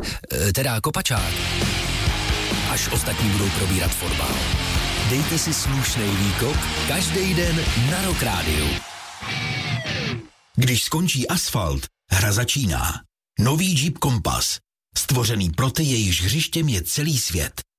teda kopačák. Až ostatní budou probírat fotbal. Dejte si slušnej výkop každý den na Rock Rádiu. Když skončí asfalt, hra začíná. Nový Jeep Compass. Stvořený pro ty, jejichž hřištěm je celý svět.